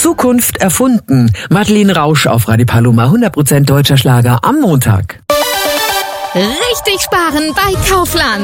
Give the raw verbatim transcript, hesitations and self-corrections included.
Zukunft erfunden. Madeleine Rausch auf Radio Paloma, hundert Prozent deutscher Schlager am Montag. Richtig sparen bei Kaufland.